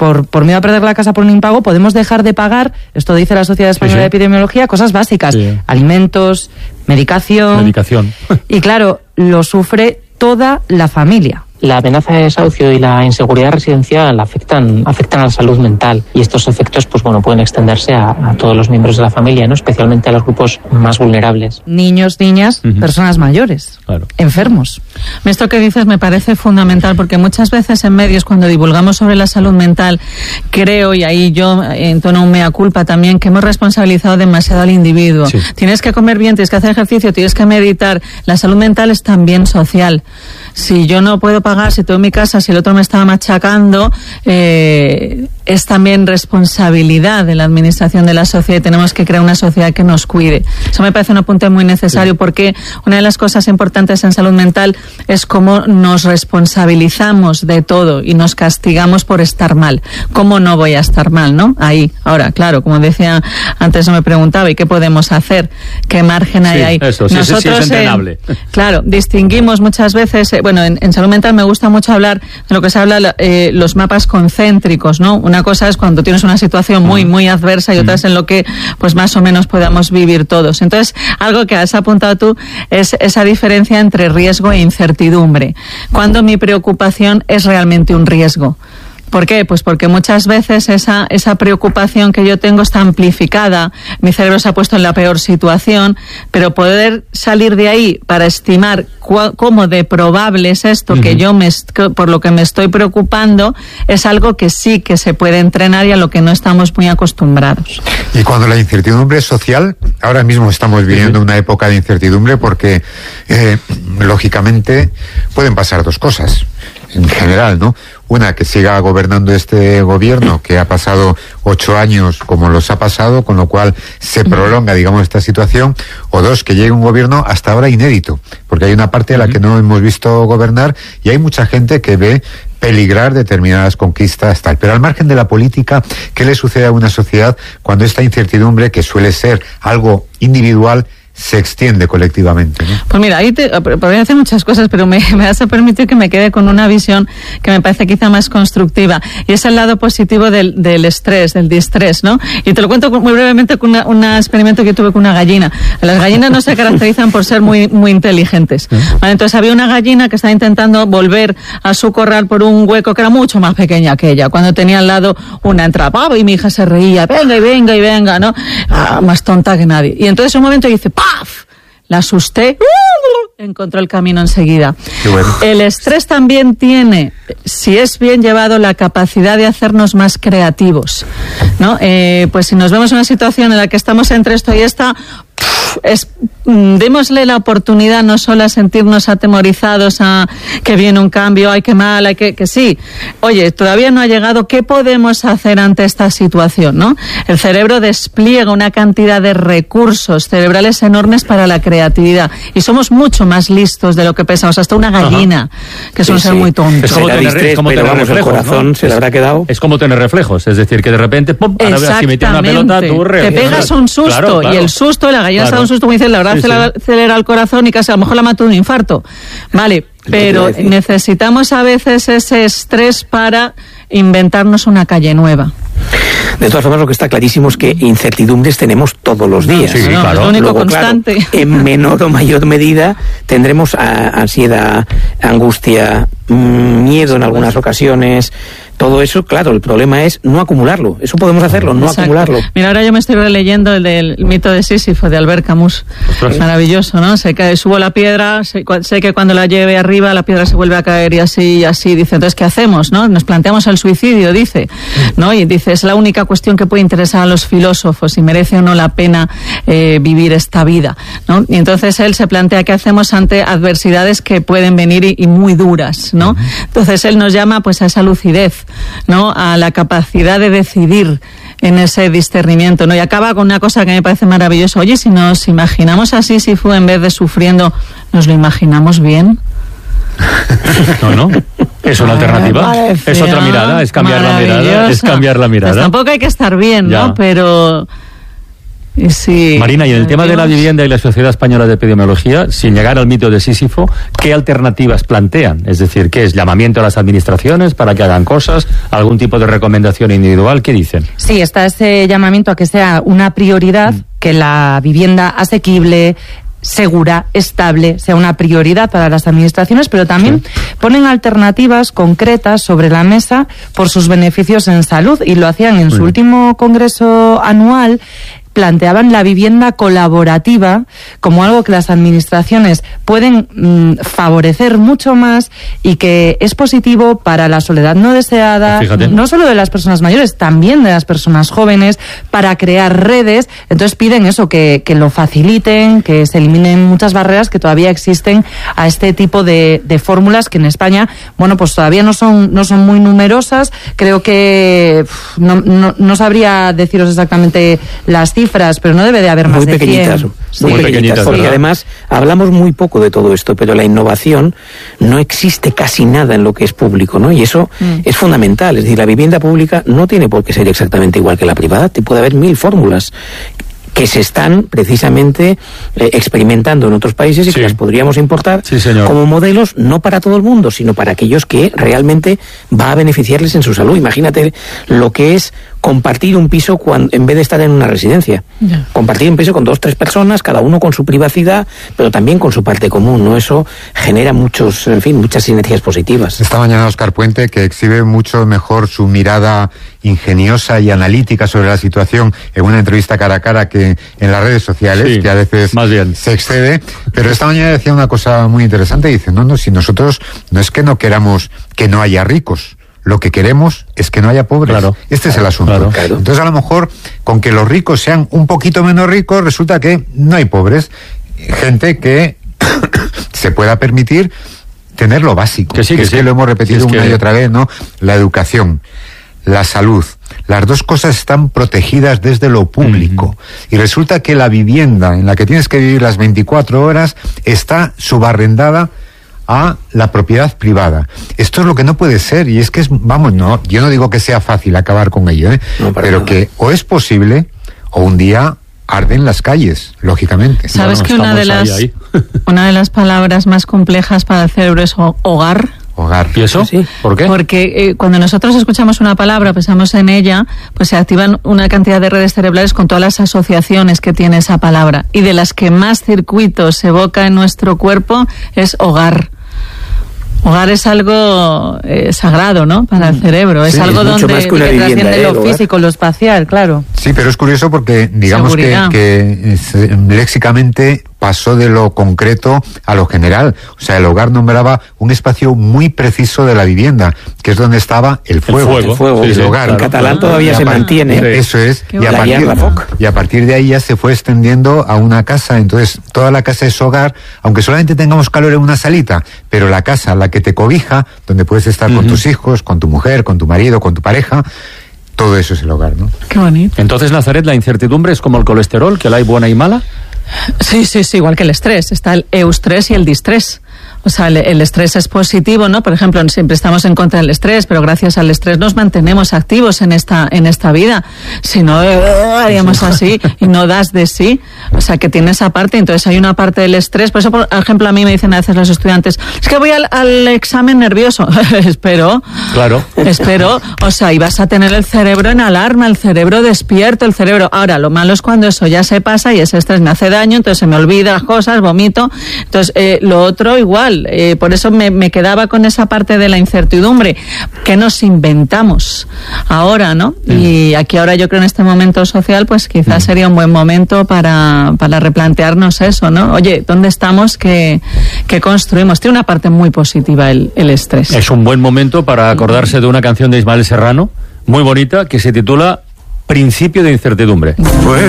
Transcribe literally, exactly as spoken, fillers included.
por, por miedo a perder la casa por un impago, podemos dejar de pagar, esto dice la Sociedad Española sí, sí. de Epidemiología, cosas básicas, sí. alimentos, medicación. Medicación. Y claro, lo sufre toda la familia. La amenaza de desahucio y la inseguridad residencial afectan, afectan a la salud mental, y estos efectos pues bueno, pueden extenderse a, a todos los miembros de la familia, ¿no? Especialmente a los grupos más vulnerables. Niños, niñas, uh-huh. personas mayores, claro. enfermos. Esto que dices me parece fundamental, porque muchas veces en medios, cuando divulgamos sobre la salud mental, creo, y ahí yo entono un mea culpa también, que hemos responsabilizado demasiado al individuo. Sí. Tienes que comer bien, tienes que hacer ejercicio, tienes que meditar. La salud mental es también social. Si yo no puedo pagar, si tengo en mi casa, si el otro me está machacando, eh, es también responsabilidad de la administración de la sociedad, y tenemos que crear una sociedad que nos cuide. Eso me parece un apunte muy necesario, sí. porque una de las cosas importantes en salud mental es cómo nos responsabilizamos de todo y nos castigamos por estar mal. ¿Cómo no voy a estar mal, no? Ahí. Ahora, claro, como decía antes, no me preguntaba, ¿y qué podemos hacer? ¿Qué margen hay sí, ahí? Eso, sí, Nosotros, sí, sí es entrenable. Eh, claro, distinguimos muchas veces, eh, bueno, en, en salud mental me gusta mucho hablar de lo que se habla, eh, los mapas concéntricos, ¿no? Una cosa es cuando tienes una situación muy, muy adversa, y otra es en lo que, pues más o menos podamos vivir todos. Entonces, algo que has apuntado tú es esa diferencia entre riesgo e incertidumbre. Cuando mi preocupación es realmente un riesgo. ¿Por qué? Pues porque muchas veces esa, esa preocupación que yo tengo está amplificada, mi cerebro se ha puesto en la peor situación, pero poder salir de ahí para estimar cua, cómo de probable es esto uh-huh. que yo me, por lo que me estoy preocupando, es algo que sí que se puede entrenar y a lo que no estamos muy acostumbrados. Y cuando la incertidumbre es social, ahora mismo estamos viviendo uh-huh. una época de incertidumbre porque, eh, lógicamente, pueden pasar dos cosas. En general, ¿no? Una, que siga gobernando este gobierno que ha pasado ocho años como los ha pasado, con lo cual se prolonga, digamos, esta situación. O dos, que llegue un gobierno hasta ahora inédito, porque hay una parte a la que no hemos visto gobernar y hay mucha gente que ve peligrar determinadas conquistas, tal. Pero al margen de la política, ¿qué le sucede a una sociedad cuando esta incertidumbre, que suele ser algo individual, se extiende colectivamente, ¿no? Pues mira, ahí te, podría hacer muchas cosas, pero me, me vas a permitir que me quede con una visión que me parece quizá más constructiva, y es el lado positivo del, del estrés, del distrés, ¿no? Y te lo cuento muy brevemente con una, un experimento que tuve con una gallina. Las gallinas no se caracterizan por ser muy, muy inteligentes, ¿vale? Entonces había una gallina que estaba intentando volver a su corral por un hueco que era mucho más pequeña que ella, cuando tenía al lado una entrada, y mi hija se reía, venga y venga y venga, ¿no? Ah, más tonta que nadie. Y entonces en un momento dice, ¡paf! La asusté, encontró el camino enseguida. Qué bueno. El estrés también tiene, si es bien llevado, la capacidad de hacernos más creativos, ¿no? Eh, pues si nos vemos en una situación en la que estamos entre esto y esta, es, démosle la oportunidad no solo a sentirnos atemorizados, a que viene un cambio, ay, qué mal, hay que, que sí. Oye, todavía no ha llegado, ¿qué podemos hacer ante esta situación, no? El cerebro despliega una cantidad de recursos cerebrales enormes para la creatividad, y somos mucho más listos de lo que pensamos, hasta una gallina, Ajá. que es un sí, ser sí. muy tonto. Es como tener, distrés, como tener vamos, reflejos, el corazón, ¿no? se le habrá quedado. Es como tener reflejos, es decir, que de repente, ¡pum!, ahora si metes una pelota, tú re... te pegas un susto, claro, claro. y el susto, la gallina claro. se da un susto, como dice, la verdad, sí, acelera, sí. acelera el corazón y casi a lo mejor la mata un infarto. Vale, pero necesitamos a veces ese estrés para inventarnos una calle nueva. De todas formas, lo que está clarísimo es que incertidumbres tenemos todos los días. Sí, sí, no, claro. Es lo único Luego, constante. Claro, en menor o mayor medida tendremos a, ansiedad, angustia, mmm, miedo en algunas ocasiones. Todo eso, claro, el problema es no acumularlo. Eso podemos hacerlo, no Exacto. acumularlo. Mira, ahora yo me estoy releyendo el del mito de Sísifo, de Albert Camus. Ostras. Maravilloso, ¿no? Sé que subo la piedra, sé, sé que cuando la lleve arriba la piedra se vuelve a caer y así y así. Dice, entonces, ¿qué hacemos, no? Nos planteamos el suicidio, dice, ¿no? Y dice, es la única cuestión que puede interesar a los filósofos, si merece o no la pena eh, vivir esta vida, ¿no? Y entonces él se plantea qué hacemos ante adversidades que pueden venir y, y muy duras, ¿no? Entonces él nos llama, pues, a esa lucidez, ¿no? A la capacidad de decidir en ese discernimiento, ¿no? Y acaba con una cosa que me parece maravillosa. Oye, si nos imaginamos así, si fue en vez de sufriendo, ¿nos lo imaginamos bien? No, no. Es una alternativa. Es otra mirada, es cambiar la mirada. Es cambiar la mirada. Pues tampoco hay que estar bien, ya. ¿no? Pero... Sí, Marina, y en el tema de la vivienda y la Sociedad Española de Epidemiología, sin llegar al mito de Sísifo, ¿qué alternativas plantean? Es decir, ¿qué es? ¿Llamamiento a las administraciones para que hagan cosas? ¿Algún tipo de recomendación individual? ¿Qué dicen? Sí, está ese llamamiento a que sea una prioridad, mm. que la vivienda asequible, segura, estable, sea una prioridad para las administraciones, pero también sí. ponen alternativas concretas sobre la mesa por sus beneficios en salud, y lo hacían en sí. su último congreso anual. Planteaban la vivienda colaborativa como algo que las administraciones pueden mmm, favorecer mucho más, y que es positivo para la soledad no deseada, Fíjate. no solo de las personas mayores, también de las personas jóvenes, para crear redes. Entonces piden eso, que, que lo faciliten, que se eliminen muchas barreras que todavía existen a este tipo de, de fórmulas, que en España, bueno, pues todavía no son, no son muy numerosas. Creo que uf, no, no, no sabría deciros exactamente las cifras, pero no debe de haber más muy de pequeñitas, cien. Sí. Muy pequeñitas, porque además hablamos muy poco de todo esto, pero la innovación no existe casi nada en lo que es público, ¿no? Y eso mm. es fundamental. Es decir, la vivienda pública no tiene por qué ser exactamente igual que la privada. Te puede haber mil fórmulas que se están precisamente eh, experimentando en otros países y sí. que las podríamos importar sí, como modelos, no para todo el mundo, sino para aquellos que realmente va a beneficiarles en su salud. Imagínate lo que es compartir un piso cuando, en vez de estar en una residencia. Yeah. Compartir un piso con dos, tres personas, cada uno con su privacidad, pero también con su parte común, ¿no? Eso genera muchos, en fin, muchas sinergias positivas. Esta mañana Óscar Puente, que exhibe mucho mejor su mirada ingeniosa y analítica sobre la situación en una entrevista cara a cara que en las redes sociales, sí, que a veces más bien. se excede, pero esta mañana decía una cosa muy interesante, dice, no, no, si nosotros no es que no queramos que no haya ricos, lo que queremos es que no haya pobres. Claro, este es el asunto. Claro, claro. Entonces, a lo mejor, con que los ricos sean un poquito menos ricos, resulta que no hay pobres. Gente que se pueda permitir tener lo básico. Que sí, que, que es sí. que lo hemos repetido sí, una que... y otra vez, ¿no? La educación, la salud. Las dos cosas están protegidas desde lo público. Uh-huh. Y resulta que la vivienda en la que tienes que vivir las veinticuatro horas está subarrendada a la propiedad privada. Esto es lo que no puede ser, y es que es, vamos, no, yo no digo que sea fácil acabar con ello, ¿eh? No, pero nada. Que o es posible, o un día arden las calles, lógicamente. ¿Sabes bueno, que una de las ahí, ahí. una de las palabras más complejas para el cerebro es hogar? Hogar. ¿Y eso? Sí. ¿Por qué? Porque eh, cuando nosotros escuchamos una palabra, pensamos en ella, pues se activan una cantidad de redes cerebrales con todas las asociaciones que tiene esa palabra. Y de las que más circuitos evoca en nuestro cuerpo es hogar. Hogar es algo eh, sagrado, ¿no? Para el cerebro. Es sí, algo es donde que, que trasciende ¿eh? lo físico, lo espacial, claro. Sí, pero es curioso porque digamos que, que es, léxicamente pasó de lo concreto a lo general. O sea, el hogar nombraba un espacio muy preciso de la vivienda, que es donde estaba el fuego. El fuego, el, fuego, sí, el sí, hogar. Claro, en catalán claro. todavía Y se par- mantiene. Sí. Eso es. Y a, partir, y a partir de ahí ya se fue extendiendo a una casa. Entonces, toda la casa es hogar, aunque solamente tengamos calor en una salita, pero la casa, la que te cobija, donde puedes estar uh-huh. con tus hijos, con tu mujer, con tu marido, con tu pareja, todo eso es el hogar, ¿no? Qué bonito. Entonces, Nazaret, la incertidumbre es como el colesterol, que la hay buena y mala. Sí, sí, sí, igual que el estrés. Está el eustrés y el distrés. O sea, el, el estrés es positivo, ¿no? Por ejemplo, siempre estamos en contra del estrés, pero gracias al estrés nos mantenemos activos en esta en esta vida. Si no, eh, haríamos así y no das de sí. O sea, que tiene esa parte. Entonces hay una parte del estrés. Por eso, por ejemplo, a mí me dicen a veces los estudiantes, es que voy al, al examen nervioso. Espero. Claro. Espero. O sea, y vas a tener el cerebro en alarma, el cerebro despierto, el cerebro. Ahora, lo malo es cuando eso ya se pasa y ese estrés me hace daño, entonces se me olvida las cosas, vomito. Entonces, eh, lo otro igual. Eh, por eso me, me quedaba con esa parte de la incertidumbre que nos inventamos ahora, ¿no? Mm. Y aquí ahora yo creo en este momento social pues quizás mm. sería un buen momento para, para replantearnos eso, ¿no? Oye, ¿dónde estamos? ¿Qué, qué construimos? Tiene una parte muy positiva el, el estrés. Es un buen momento para acordarse de una canción de Ismael Serrano muy bonita que se titula Principio de incertidumbre. Puede